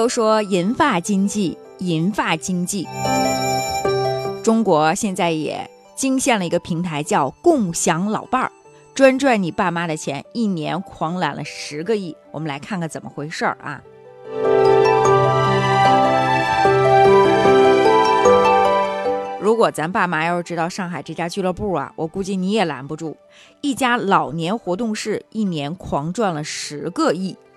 都说银发经济，银发经济。中国现在也惊现了一个平台，叫共享老伴儿，专赚你爸妈的钱，一年狂揽了10个亿。我们来看看怎么回事啊。如果咱爸妈要是知道上海这家俱乐部啊，我估计你也拦不住。一家老年活动室一年狂赚了10个亿，